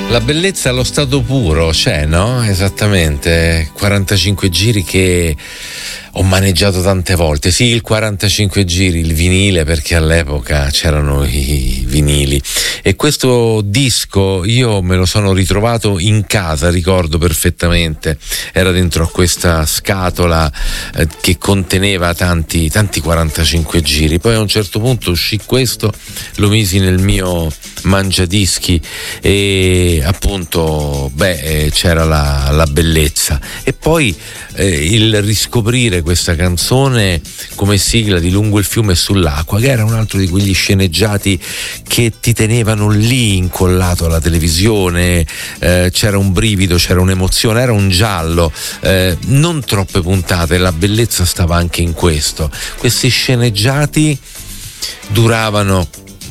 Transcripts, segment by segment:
La bellezza allo stato puro c'è, no? Esattamente, 45 giri che ho maneggiato tante volte. Sì, il 45 giri, il vinile, perché all'epoca c'erano i vinili. E questo disco io me lo sono ritrovato in casa, ricordo perfettamente. Era dentro a questa scatola che conteneva tanti 45 giri. Poi a un certo punto uscì questo, lo misi nel mio mangiadischi e appunto c'era la bellezza. E poi il riscoprire questa canzone come sigla di Lungo il fiume e sull'acqua, che era un altro di quegli sceneggiati che ti tenevano lì incollato alla televisione. C'era un brivido, c'era un'emozione, era un giallo, non troppe puntate, la bellezza stava anche in questo. Questi sceneggiati duravano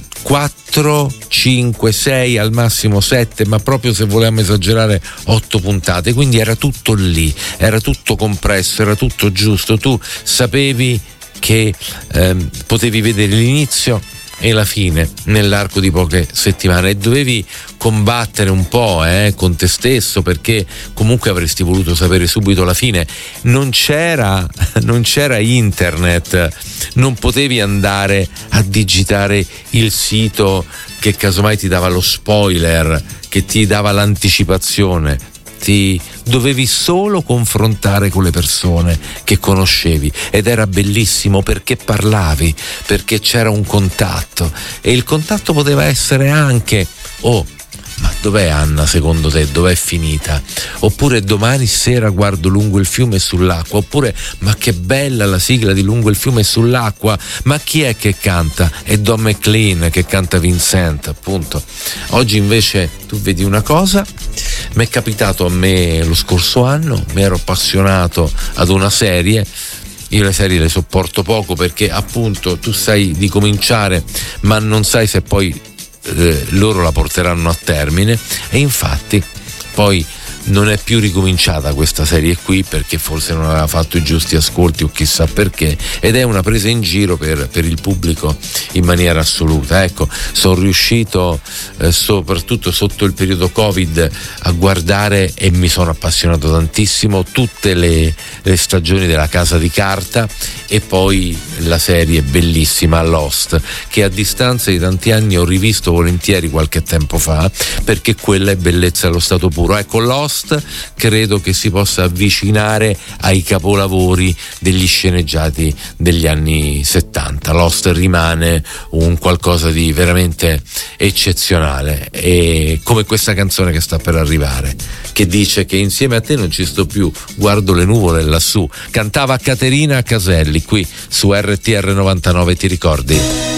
4, 5, 6, al massimo 7, ma proprio se volevamo esagerare 8 puntate, quindi era tutto lì, era tutto compresso, era tutto giusto. Tu sapevi che potevi vedere l'inizio e la fine nell'arco di poche settimane e dovevi combattere un po' con te stesso, perché comunque avresti voluto sapere subito la fine. Non c'era internet, non potevi andare a digitare il sito che casomai ti dava lo spoiler, che ti dava l'anticipazione. Ti dovevi solo confrontare con le persone che conoscevi ed era bellissimo perché parlavi, perché c'era un contatto, e il contatto poteva essere anche ma dov'è Anna secondo te? Dov'è finita? Oppure domani sera guardo Lungo il fiume e sull'acqua. Oppure ma che bella la sigla di Lungo il fiume e sull'acqua, ma chi è che canta? È Don McLean che canta Vincent, appunto. Oggi invece tu vedi una cosa, mi è capitato a me lo scorso anno, mi ero appassionato ad una serie. Io le serie le sopporto poco perché appunto tu sai di cominciare ma non sai se poi loro la porteranno a termine, e infatti poi non è più ricominciata questa serie qui perché forse non aveva fatto i giusti ascolti o chissà perché, ed è una presa in giro per il pubblico in maniera assoluta. Ecco, sono riuscito soprattutto sotto il periodo Covid a guardare, e mi sono appassionato tantissimo, tutte le stagioni della Casa di Carta, e poi la serie bellissima Lost, che a distanza di tanti anni ho rivisto volentieri qualche tempo fa, perché quella è bellezza allo stato puro. Ecco, Lost credo che si possa avvicinare ai capolavori degli sceneggiati degli anni 70. Lost rimane un qualcosa di veramente eccezionale, e come questa canzone che sta per arrivare, che dice che insieme a te non ci sto più, guardo le nuvole lassù. Cantava Caterina Caselli qui su RTR 99, ti ricordi?